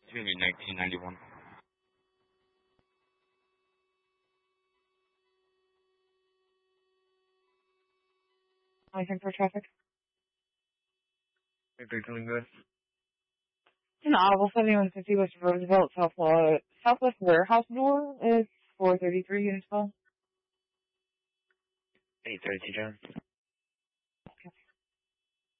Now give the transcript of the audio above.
It's going to be 1991. Anything for traffic? They're doing good. An Audible 7150 West Roosevelt, Southwest Warehouse door is 433 units call. 830, John.